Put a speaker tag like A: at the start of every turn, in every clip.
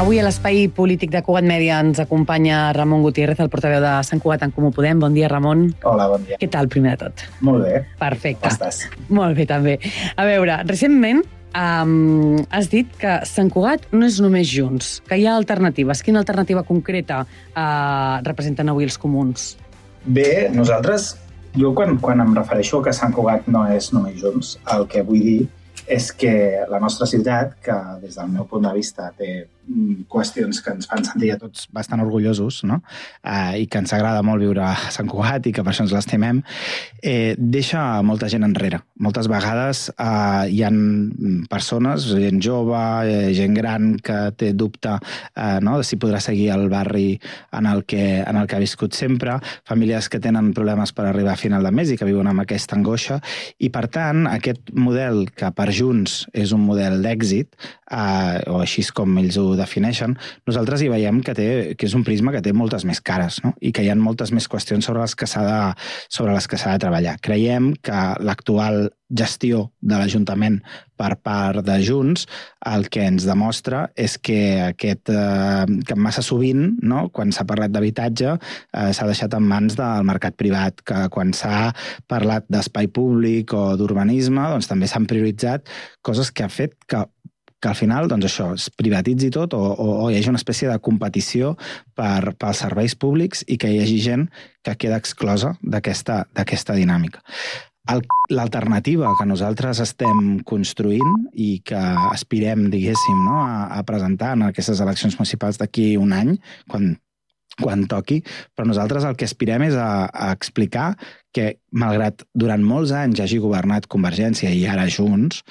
A: Avui a l'Espai Polític de Cugat Mèdia ens acompanya Ramon Gutiérrez, el portaveu de Sant Cugat en Comú Podem. Bon dia, Ramon.
B: Hola, bon dia.
A: Què tal, primer de tot?
B: Molt bé.
A: Perfecte.
B: Com estàs?
A: Molt bé, també. A veure, recentment has dit que Sant Cugat no és només Junts, que hi ha alternatives. Quina alternativa concreta representen avui els comuns?
B: Bé, nosaltres, jo quan em refereixo que Sant Cugat no és només Junts, el que vull dir és que la nostra ciutat, que des del meu punt de vista té qüestions que ens fan sentir a tots bastant orgullosos, no? I que ens agrada molt viure a Sant Cugat i que per això ens l'estimem, deixa molta gent enrere. Moltes vegades hi ha persones, gent jove, gent gran que té dubte de si podrà seguir el barri en el que ha viscut sempre, famílies que tenen problemes per arribar a final de mes i que viuen amb aquesta angoixa, i per tant aquest model que per Junts és un model d'èxit, o així com ells ho defineixen, nosaltres hi veiem que és un prisma que té moltes més cares, no? I que hi ha moltes més qüestions sobre les que s'ha de treballar. Creiem que l'actual gestió de l'Ajuntament per part de Junts el que ens demostra és que massa sovint, no, quan s'ha parlat d'habitatge, s'ha deixat en mans del mercat privat, que quan s'ha parlat d'espai públic o d'urbanisme, doncs també s'han prioritzat coses que ha fet que al final això es privatitzi tot o hi hagi una espècie de competició pels serveis públics i que hi hagi gent que queda exclosa d'aquesta dinàmica. L'alternativa que nosaltres estem construint i que aspirem, diguéssim, a presentar en aquestes eleccions municipals d'aquí un any, quan toqui, però nosaltres el que aspirem és a explicar que, malgrat durant molts anys hagi governat Convergència i ara Junts,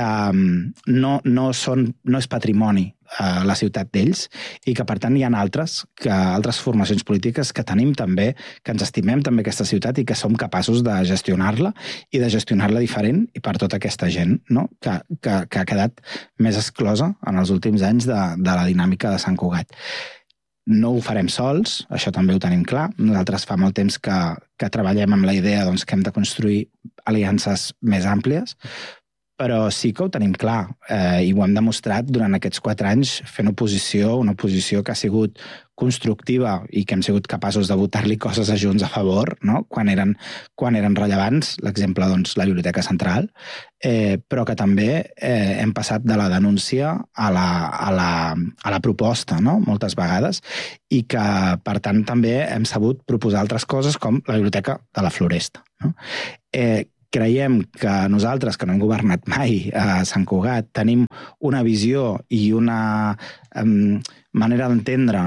B: no és patrimoni la ciutat d'ells i que, per tant, hi ha altres formacions polítiques que tenim també, que ens estimem també aquesta ciutat i que som capaços de gestionar-la i de gestionar-la diferent i per tota aquesta gent, no? que ha quedat més exclosa en els últims anys de la dinàmica de Sant Cugat. No ho farem sols, això també ho tenim clar. Nosaltres fa molt temps que treballem amb la idea que hem de construir aliances més àmplies, però sí que ho tenim clar i ho hem demostrat durant aquests 4 anys fent una oposició que ha sigut constructiva i que hem sigut capaços de votar-li coses a Junts a favor, no? quan eren rellevants, l'exemple, la Biblioteca Central, però que també hem passat de la denúncia a la proposta, no? moltes vegades, i que, per tant, també hem sabut proposar altres coses com la Biblioteca de la Floresta. No? Creiem que nosaltres, que no hem governat mai a Sant Cugat, tenim una visió i una manera d'entendre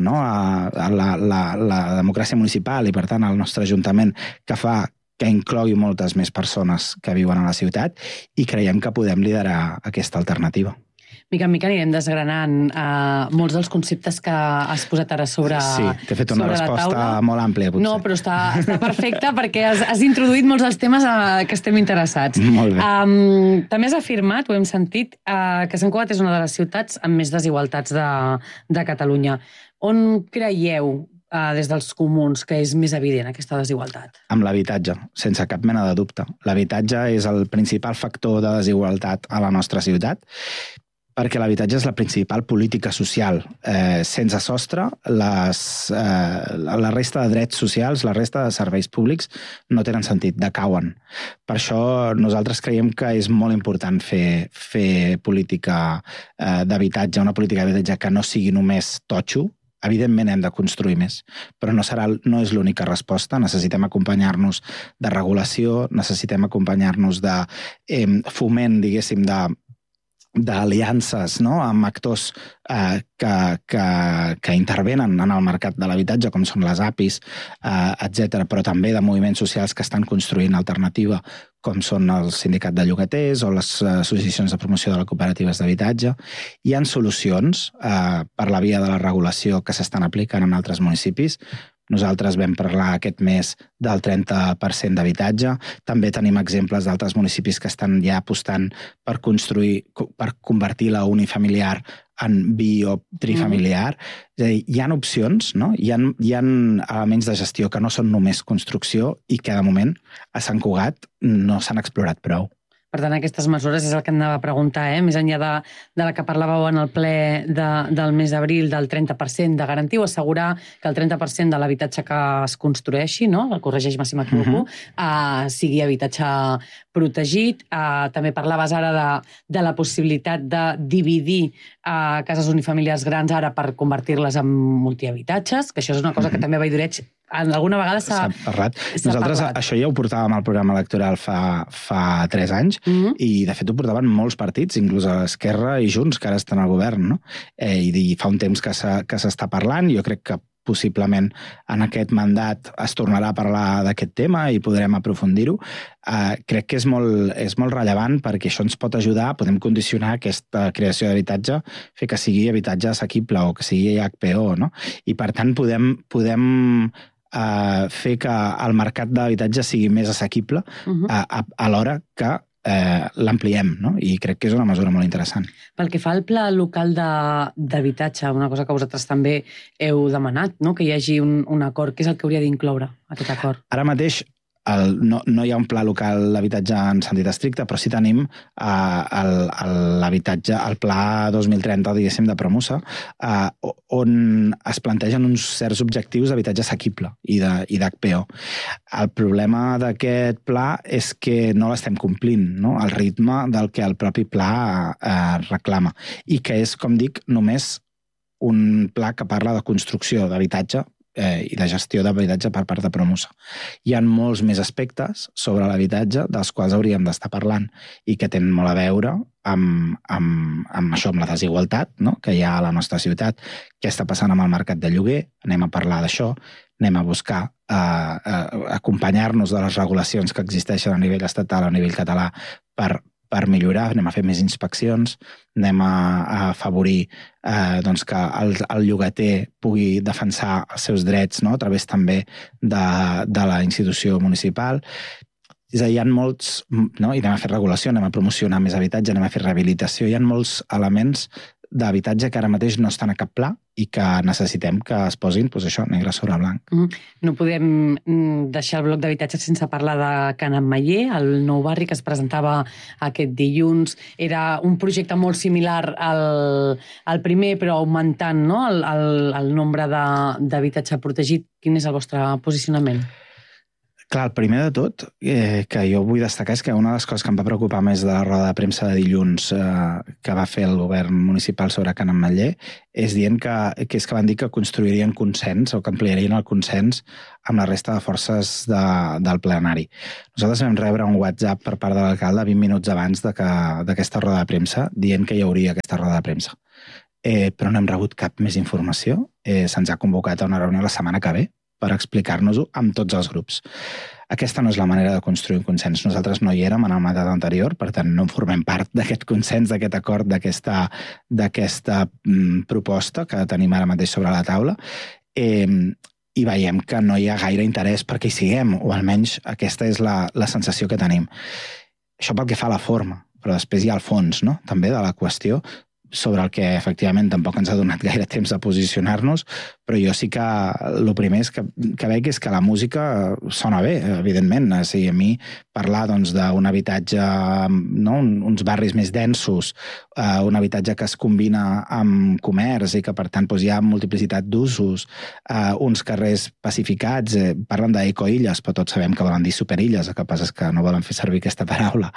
B: la democràcia municipal i, per tant, el nostre Ajuntament que fa que inclogui moltes més persones que viuen a la ciutat i creiem que podem liderar aquesta alternativa.
A: Mica en mica anirem desgranant molts dels conceptes que has posat ara sobre la taula.
B: Sí, t'he fet una resposta molt àmplia, potser.
A: No, però està perfecta perquè has introduït molts dels temes que estem interessats.
B: Molt bé.
A: També has afirmat, ho hem sentit, que Sant Cugat és una de les ciutats amb més desigualtats de Catalunya. On creieu, des dels comuns, que és més evident aquesta desigualtat?
B: Amb l'habitatge, sense cap mena de dubte. L'habitatge és el principal factor de desigualtat a la nostra ciutat, perquè l'habitatge és la principal política social. Sense sostre, la resta de drets socials, la resta de serveis públics no tenen sentit, decauen. Per això nosaltres creiem que és molt important fer política d'habitatge, una política d'habitatge que no sigui només totxo. Evidentment hem de construir més, però no és l'única resposta. Necessitem acompanyar-nos de regulació, necessitem acompanyar-nos de foment, diguéssim, d'aliances, no?, amb actors que intervenen en el mercat de l'habitatge, com són les APIs, etc., però també de moviments socials que estan construint alternativa, com són el sindicat de llogaters o les associacions de promoció de les cooperatives d'habitatge. Hi ha solucions per la via de la regulació que s'estan aplicant en altres municipis. Nosaltres vam parlar aquest mes del 30% d'habitatge. També tenim exemples d'altres municipis que estan ja apostant per convertir la unifamiliar en bi o trifamiliar. És a dir, hi ha opcions, no? Hi ha elements de gestió que no són només construcció i que, de moment, a Sant Cugat no s'han explorat prou.
A: Per tant, aquestes mesures és el que em anava a preguntar, més enllà de la que parlàveu en el ple del mes d'abril, del 30% de garantir o assegurar que el 30% de l'habitatge que es construeixi, no? Corregeix-me si m'equivoco, sigui habitatge protegit. També parlaves ara de la possibilitat de dividir cases unifamiliars grans ara per convertir-les en multihabitatges, que això és una cosa que també a Valldoreig alguna vegada s'ha
C: parlat. Nosaltres això ja ho portàvem al programa electoral fa 3 anys i de fet ho portaven molts partits, inclús a Esquerra i Junts, que ara estan al govern, no? I fa un temps que s'està parlant. Jo crec que possiblement en aquest mandat es tornarà a parlar d'aquest tema i podrem aprofundir-ho. Crec que és molt rellevant perquè això ens pot ajudar, podem condicionar aquesta creació d'habitatge, fer que sigui habitatge assequible o que sigui HPO, no? I per tant podem fer que el mercat d'habitatge sigui més assequible alhora que l'ampliem, no? I crec que és una mesura molt interessant.
A: Pel que fa al pla local d'habitatge, una cosa que vosaltres també heu demanat, no? Que hi hagi un acord, què és el que hauria d'incloure aquest acord?
C: Ara mateix no hi ha un pla local d'habitatge en sentit estricte, però sí tenim l'habitatge, el pla 2030, diguéssim, de Promusa, on es plantegen uns certs objectius d'habitatge assequible i d'HPO. El problema d'aquest pla és que no l'estem complint, no? Al ritme del que el propi pla reclama, i que és, com dic, només un pla que parla de construcció d'habitatge i de gestió d'habitatge per part de Promusa. Hi ha molts més aspectes sobre l'habitatge dels quals hauríem d'estar parlant i que tenen molt a veure amb això, amb la desigualtat, no? Que hi ha a la nostra ciutat. Què està passant amb el mercat de lloguer? Anem a parlar d'això, anem a buscar acompanyar-nos de les regulacions que existeixen a nivell estatal, a nivell català, per millorar, anem a fer més inspeccions, anem a afavorir que el llogater pugui defensar els seus drets, no? A través també de la institució municipal. És a dir, hi ha molts, no? I anem a fer regulació, anem a promocionar més habitatge, anem a fer rehabilitació, hi ha molts elements d'habitatge que ara mateix no estan a cap pla i que necessitem que es posin, doncs això, negre sobre blanc.
A: No podem deixar el bloc d'habitatge sense parlar de Can Ametller, el nou barri que es presentava aquest dilluns. Era un projecte molt similar al primer, però augmentant, no? el nombre d'habitatge protegit. Quin és el vostre posicionament?
C: Clar, el primer de tot que jo vull destacar és que una de les coses que em va preocupar més de la roda de premsa de dilluns que va fer el govern municipal sobre Can Ametller és dient que van dir que construirien consens o que ampliarien el consens amb la resta de forces del plenari. Nosaltres vam rebre un WhatsApp per part de l'alcalde 20 minuts abans d'aquesta roda de premsa dient que hi hauria aquesta roda de premsa. Però no hem rebut cap més informació. Se'ns ha convocat a una reunió la setmana que ve per explicar-nos-ho amb tots els grups. Aquesta no és la manera de construir un consens. Nosaltres no hi érem en el mandat anterior, per tant no en formem part d'aquest consens, d'aquest acord, d'aquesta proposta que tenim ara mateix sobre la taula, i veiem que no hi ha gaire interès perquè hi siguem, o almenys aquesta és la sensació que tenim. Això pel que fa a la forma, però després hi ha el fons, no? També de la qüestió, sobre el que efectivament tampoc ens ha donat gaire temps a posicionar-nos, però jo sí que el primer que veig és que la música sona bé, evidentment. O sigui, a mi parlar d'un habitatge, no? Uns barris més densos, un habitatge que es combina amb comerç i que per tant hi ha multiplicitat d'usos, uns carrers pacificats, parlen d'ecoilles, però tots sabem que volen dir superilles, el que passa és que no volen fer servir aquesta paraula,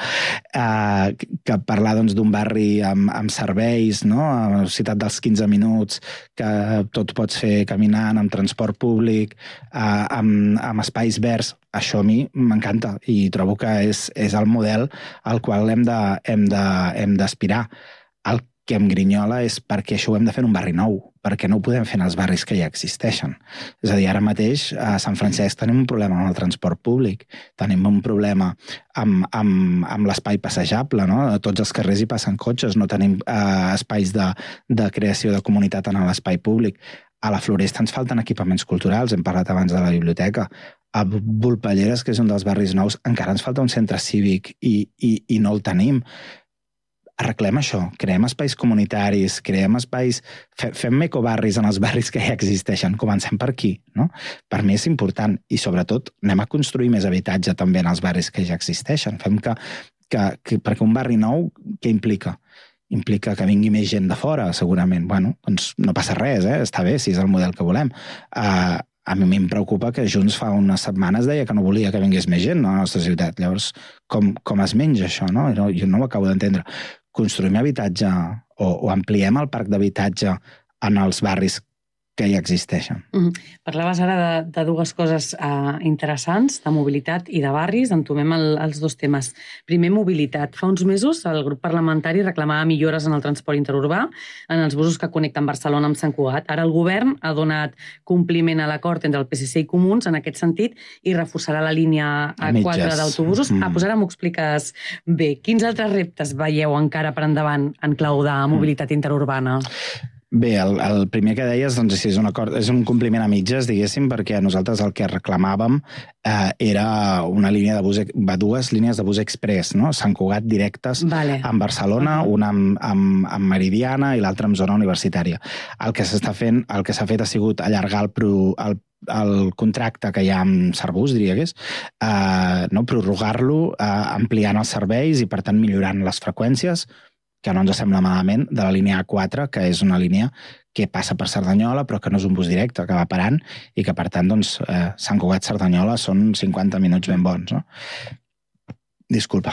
C: que parlar d'un barri amb serveis, no? A la ciutat dels 15 minuts, que tot pots fer caminant, amb transport públic, amb espais verds. Això a mi m'encanta i trobo que és el model al qual hem d'aspirar. El que em grinyola és perquè això ho hem de fer en un barri nou, perquè no ho podem fer en els barris que ja existeixen. És a dir, ara mateix a Sant Francesc tenim un problema amb el transport públic, tenim un problema amb l'espai passejable, no? A tots els carrers hi passen cotxes, no tenim espais de creació de comunitat en l'espai públic. A la Floresta ens falten equipaments culturals, hem parlat abans de la biblioteca. A Volpelleres, que és un dels barris nous, encara ens falta un centre cívic i no el tenim. Arreglem això, creem espais comunitaris, creem espais, fem ecobarris en els barris que ja existeixen, comencem per aquí, no? Per mi és important i sobretot anem a construir més habitatge també en els barris que ja existeixen, fem que perquè un barri nou, què implica? Implica que vingui més gent de fora, segurament. Bueno, doncs no passa res, està bé, si és el model que volem. A mi em preocupa que Junts fa unes setmanes deia que no volia que vingués més gent a la nostra ciutat. Llavors, com es menja això, no? Jo no ho acabo d'entendre. Construïm habitatge o ampliem el parc d'habitatge en els barris que ja existeixen.
A: Parlaves ara de dues coses interessants, de mobilitat i de barris. Entomem els dos temes. Primer, mobilitat. Fa uns mesos el grup parlamentari reclamava millores en el transport interurbà, en els busos que connecten Barcelona amb Sant Cugat. Ara el govern ha donat compliment a l'acord entre el PSC i Comuns en aquest sentit i reforçarà la línia A4 d'autobusos. Pues ara m'ho expliques bé. Quins altres reptes veieu encara per endavant en clau de mobilitat interurbana?
C: Bé, el primer que deies doncs, és un compliment a mitges, diguéssim, perquè nosaltres el que reclamàvem era una línia de bus, dues línies de bus express, no? Sant Cugat directes amb Barcelona, una amb Meridiana i l'altra amb zona universitària. El que s'ha fet ha sigut allargar el contracte que hi ha amb Servus, diria que és, prorrogar-lo, ampliant els serveis i, per tant, millorant les freqüències, que no ens sembla malament, de la línia A4, que és una línia que passa per Cerdanyola, però que no és un bus directe, que va parant, i que, per tant, doncs, Sant Cugat-Cerdanyola són 50 minuts ben bons. No? Disculpa.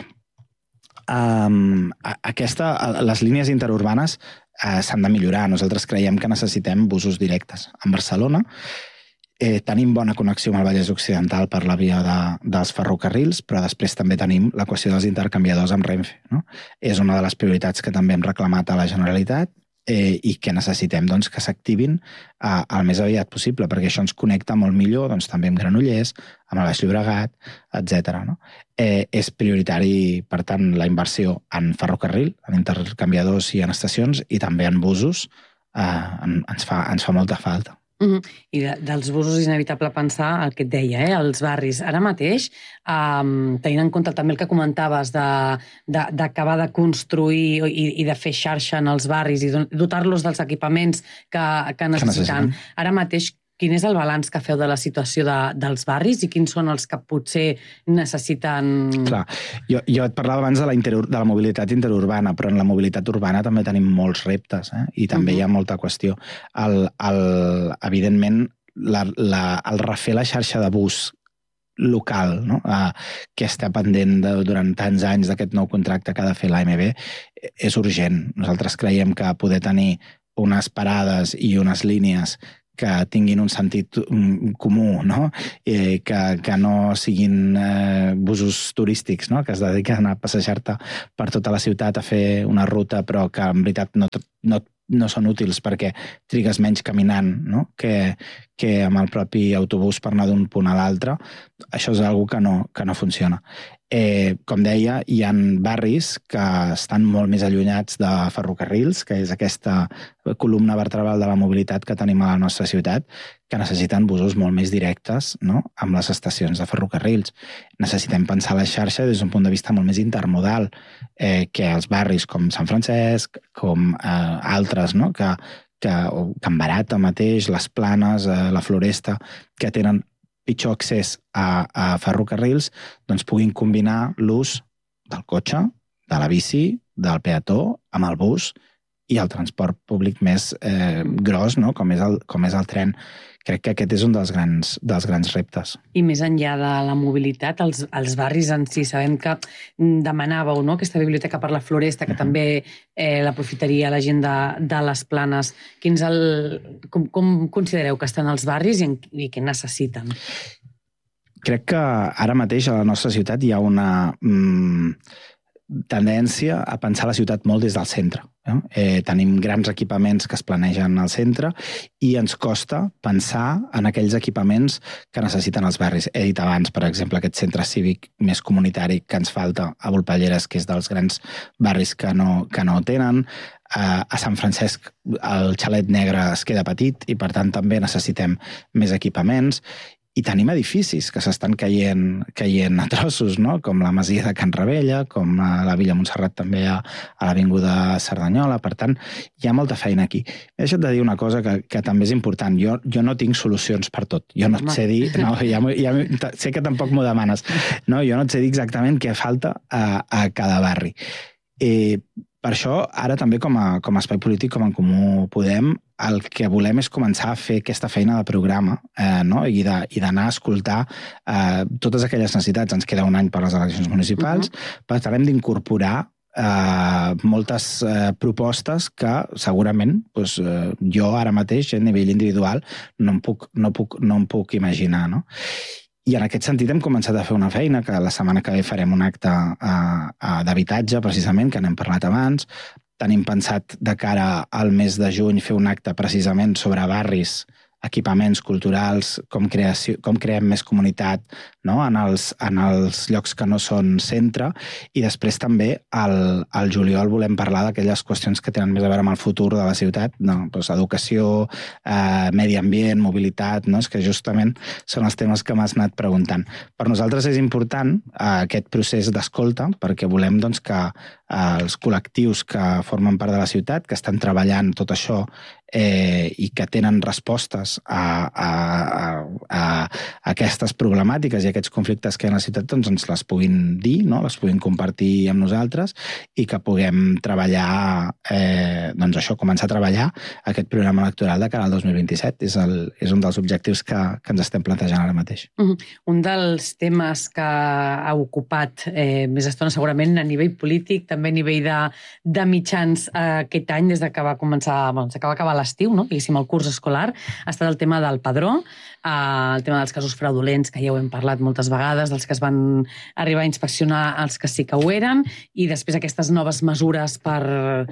C: Les línies interurbanes s'han de millorar. Nosaltres creiem que necessitem busos directes. En Barcelona tenim bona connexió amb el Vallès Occidental per la via dels ferrocarrils, però després també tenim la qüestió dels intercanviadors amb Renfe. No? És una de les prioritats que també hem reclamat a la Generalitat i que necessitem doncs, que s'activin el més aviat possible, perquè això ens connecta molt millor doncs, també amb Granollers, amb el Baix Llobregat, etc. No? És prioritari, per tant, la inversió en ferrocarril, en intercanviadors i en estacions, i també en busos ens fa molta falta.
A: I dels busos és inevitable pensar el que et deia, els barris. Ara mateix, tenint en compte també el que comentaves d'acabar de construir i de fer xarxa en els barris i dotar-los dels equipaments que necessiten. Ara mateix, quin és el balanç que feu de la situació dels barris i quins són els que potser necessiten...
C: Clar, jo et parlava abans de la mobilitat interurbana, però en la mobilitat urbana també tenim molts reptes i també hi ha molta qüestió. Evidentment, el refer la xarxa de bus local, no? Que està pendent durant tants anys d'aquest nou contracte que ha de fer l'AMB, és urgent. Nosaltres creiem que poder tenir unes parades i unes línies que tinguin un sentit comú, no? Que no siguin busos turístics, no? Que es dediquen a passejar-te per tota la ciutat a fer una ruta, però que en veritat no són útils perquè trigues menys caminant, no? que amb el propi autobús per anar d'un punt a l'altre. Això és una cosa que no funciona. Com deia, hi ha barris que estan molt més allunyats de ferrocarrils, que és aquesta columna vertebral de la mobilitat que tenim a la nostra ciutat, que necessiten busos molt més directes, no? Amb les estacions de ferrocarrils. Necessitem pensar la xarxa des d'un punt de vista molt més intermodal, que els barris com Sant Francesc, com altres, no? que Can Barata mateix, les Planes, la Floresta, que tenen pitjor accés a ferrocarrils, doncs puguin combinar l'ús del cotxe, de la bici, del peató, amb el bus i el transport públic més gros, no? com és el tren. Crec que aquest és un dels grans reptes.
A: I més enllà de la mobilitat, els barris en si, sabem que demanàveu, no? Aquesta biblioteca per la Floresta, que també l'aprofitaria la gent de les Planes. Com considereu que estan els barris i què necessiten?
C: Crec que ara mateix a la nostra ciutat hi ha una tendència a pensar la ciutat molt des del centre. Tenim grans equipaments que es planegen al centre i ens costa pensar en aquells equipaments que necessiten els barris. He dit abans, per exemple, aquest centre cívic més comunitari que ens falta a Volpelleres, que és dels grans barris que no tenen. A Sant Francesc el xalet negre es queda petit i, per tant, també necessitem més equipaments. I tenim edificis que s'estan caient a trossos, no? Com la Masia de Can Ravella, com la Villa Montserrat també a l'Avinguda Cerdanyola. Per tant, hi ha molta feina aquí. He deixat de dir una cosa que també és important. Jo no tinc solucions per tot. Jo no et sé dir... No, sé que tampoc m'ho demanes. No, jo no et sé dir exactament què falta a cada barri. Per això, ara també com a espai polític, com en Comú Podem, el que volem és començar a fer aquesta feina de programa, no? I d'anar a escoltar totes aquelles necessitats. Ens queda un any per les eleccions municipals, per tant hem d'incorporar moltes propostes que segurament jo ara mateix, a nivell individual, no em puc imaginar, no? I en aquest sentit hem començat a fer una feina, que la setmana que ve farem un acte d'habitatge, precisament, que n'hem parlat abans. Tenim pensat de cara al mes de juny fer un acte precisament sobre barris, equipaments culturals, com creem més comunitat, no? en els llocs que no són centre, i després també al juliol volem parlar d'aquelles qüestions que tenen més a veure amb el futur de la ciutat, no? Educació, medi ambient, mobilitat, no? És que justament són els temes que m'has anat preguntant. Per nosaltres és important aquest procés d'escolta, perquè volem que els col·lectius que formen part de la ciutat, que estan treballant tot això i que tenen respostes a aquestes problemàtiques i aquests conflictes que hi ha a la ciutat, doncs ens les puguin dir, no? Les puguin compartir amb nosaltres i que puguem treballar, doncs això, començar a treballar aquest programa electoral de cara al 2027. És un dels objectius que ens estem plantejant ara mateix.
A: Un dels temes que ha ocupat més estona segurament a nivell polític, també a nivell de mitjans aquest any, des que va començar, s'acaba d'acabar l'estiu, no? Diguéssim, el curs escolar, ha estat el tema del padró, el tema dels casos fraudulents, que ja ho hem parlat moltes vegades, dels que es van arribar a inspeccionar els que sí que ho eren, i després aquestes noves mesures per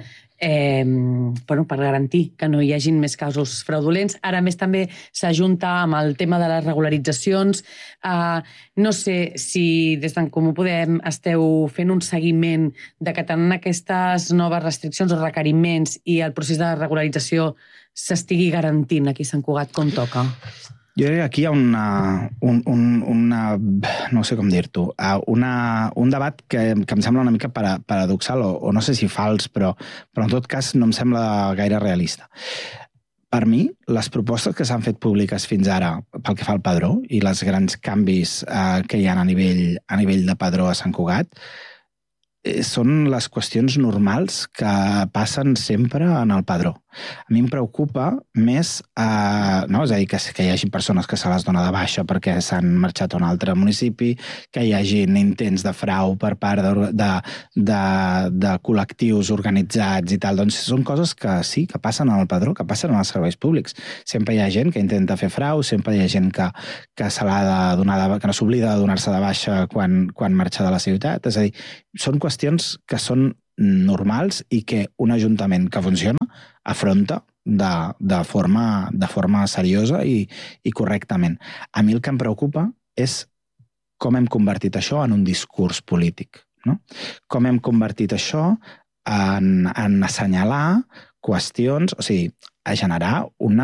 A: garantir que no hi hagin més casos fraudulents. Ara més també s'ajunta amb el tema de les regularitzacions. No sé si des d'en Comú Podem esteu fent un seguiment de que tenen aquestes noves restriccions o requeriments i el procés de regularització s'estigui garantint aquí a Sant Cugat com toca.
C: Jo crec que aquí hi ha no sé com dir-t'ho, un debat que em sembla una mica paradoxal, o no sé si fals, però en tot cas no em sembla gaire realista. Per mi, les propostes que s'han fet públiques fins ara pel que fa al padró i els grans canvis que hi ha a nivell de padró a Sant Cugat són les qüestions normals que passen sempre en el padró. A mi em preocupa més, no? És a dir, que hi hagi persones que se les dona de baixa perquè s'han marxat a un altre municipi, que hi hagi intents de frau per part de col·lectius organitzats i tal. Doncs són coses que sí, que passen en el padró, que passen en els serveis públics. Sempre hi ha gent que intenta fer frau, sempre hi ha gent que se l'ha de donar que no s'oblida de donar-se de baixa quan marxa de la ciutat. És a dir, són qüestions que són normals i que un ajuntament que funciona afronta de forma seriosa i correctament. A mi el que em preocupa és com hem convertit això en un discurs polític, no? Com hem convertit això en assenyalar qüestions, o sigui, a generar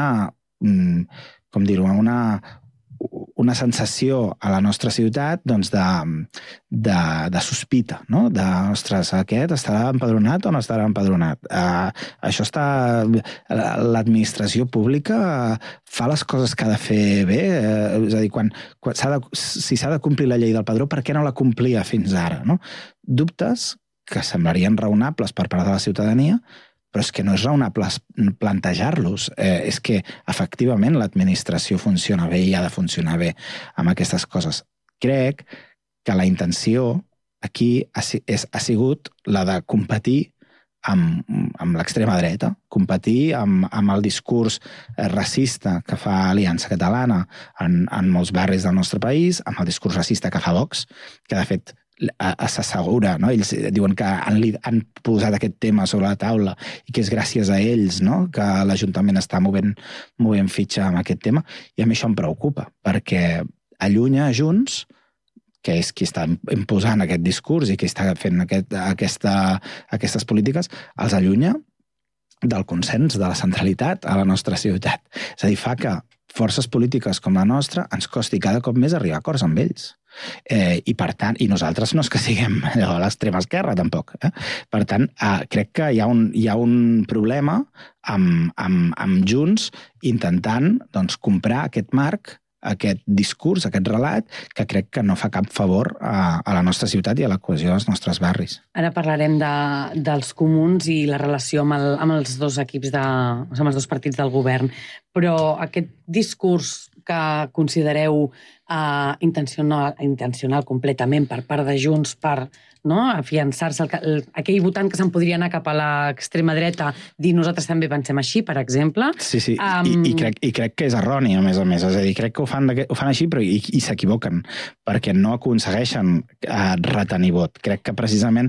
C: una sensació a la nostra ciutat de sospita, no? Ostres, aquest estarà empadronat o no estarà empadronat? Això l'administració pública fa les coses que ha de fer bé? És a dir, si s'ha de complir la llei del padró, per què no la complia fins ara? No? Dubtes que semblarien raonables per part de la ciutadania, però és que no és raonable plantejar-los. És que, efectivament, l'administració funciona bé i ha de funcionar bé amb aquestes coses. Crec que la intenció aquí ha sigut la de competir amb l'extrema dreta, competir amb el discurs racista que fa Aliança Catalana en molts barris del nostre país, amb el discurs racista que fa Vox, que, de fet, s'assegura, no? Ells diuen que han posat aquest tema sobre la taula i que és gràcies a ells, no? Que l'Ajuntament està movent fitxa amb aquest tema, i a mi això em preocupa, perquè allunya Junts, que és qui està imposant aquest discurs i qui està fent aquestes polítiques, els allunya del consens, de la centralitat a la nostra ciutat. És a dir, fa que forces polítiques com la nostra ens costi cada cop més arribar a acords amb ells. I per tant, i nosaltres no és que siguem a l'extrema esquerra tampoc. Per tant, crec que hi ha un problema amb Junts intentant doncs, comprar aquest marc, aquest discurs, aquest relat, que crec que no fa cap favor a la nostra ciutat i a la cohesió dels nostres barris.
A: Ara parlarem dels comuns i la relació amb els dos equips, amb els dos partits del govern, però aquest discurs que considereu intencional completament per part de Junts per afiançar-se aquell votant que se'n podria anar cap a l'extrema dreta, dir nosaltres també pensem així, per exemple.
C: Sí, i crec que és erroni, a més. És a dir, crec que ho fan així, però i s'equivoquen, perquè no aconsegueixen retenir vot. Crec que precisament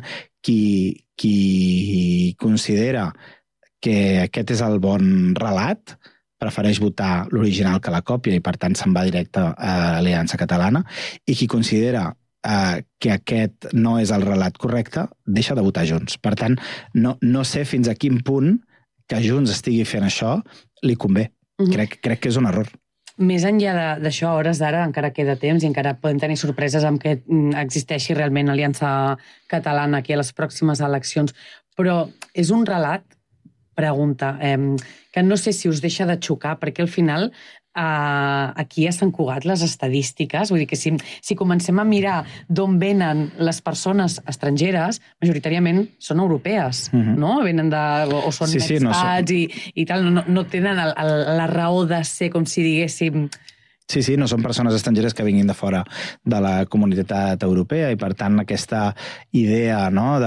C: qui considera que aquest és el bon relat prefereix votar l'original que la còpia i, per tant, se'n va directe a l'Aliança Catalana, i qui considera que aquest no és el relat correcte, deixa de votar Junts. Per tant, no sé fins a quin punt que Junts estigui fent això li convé. Crec que és un error.
A: Més enllà d'això, a hores d'ara, encara queda temps i encara podem tenir sorpreses amb que existeixi realment Aliança Catalana aquí a les pròximes eleccions, però és un relat, pregunta, que no sé si us deixa de xocar, perquè al final aquí a Sant Cugat les estadístiques, vull dir que si comencem a mirar d'on venen les persones estrangeres, majoritàriament són europees, no? Venen o són expats i tal, no tenen la raó de ser, com si diguéssim...
C: Sí, no són persones estrangeres que vinguin de fora de la comunitat europea i, per tant, aquesta idea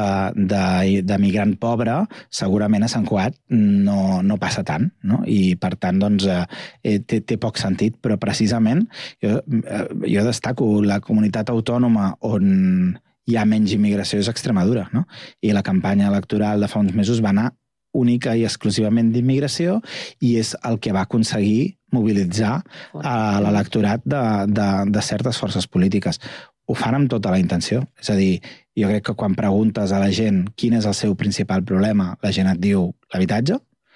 C: de migrant pobre segurament a Sant Cugat no passa tant, no? I, per tant, doncs, té poc sentit, però precisament jo destaco la comunitat autònoma on hi ha menys immigració és Extremadura, no? I la campanya electoral de fa uns mesos va anar única i exclusivament d'immigració i és el que va aconseguir mobilitzar l'electorat de certes forces polítiques. Ho fan amb tota la intenció. És a dir, jo crec que quan preguntes a la gent quin és el seu principal problema, la gent et diu l'habitatge,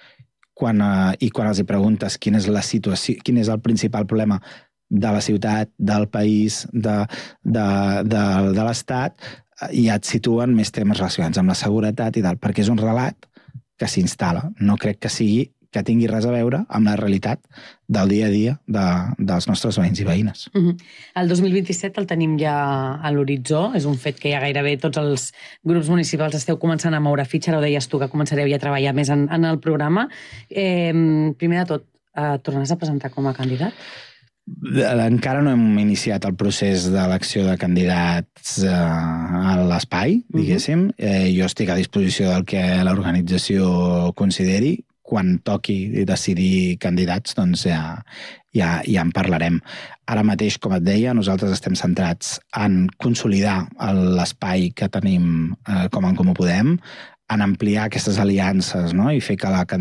C: i quan els preguntes quina és la situació, quin és el principal problema de la ciutat, del país, de l'Estat, ja et situen més temes relacionats amb la seguretat i tal, perquè és un relat que s'instal·la. No crec que tingui res a veure amb la realitat del dia a dia dels nostres veïns i veïnes.
A: El 2027 el tenim ja a l'horitzó, és un fet que ja gairebé tots els grups municipals esteu començant a moure fitxa, ara ho deies tu, que començareu ja a treballar més en el programa. Primer de tot, tornaràs a presentar com a candidat?
C: Encara no hem iniciat el procés d'elecció de candidats a l'espai, diguéssim. Jo estic a disposició del que l'organització consideri. Quan toqui decidir candidats, doncs ja en parlarem. Ara mateix, com et deia, nosaltres estem centrats en consolidar l'espai que tenim com en Comú Podem, en ampliar aquestes aliances, no? I fer que la